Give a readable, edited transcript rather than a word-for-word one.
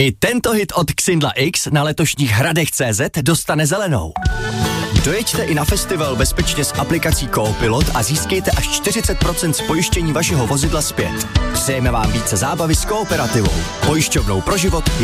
I tento hit od Xindla X na letošních Hradech.cz dostane zelenou. Dojeďte i na festival bezpečně s aplikací Coopilot a získejte až 40% z pojištění vašeho vozidla zpět. Přejeme vám více zábavy s Kooperativou, pojišťovnou pro život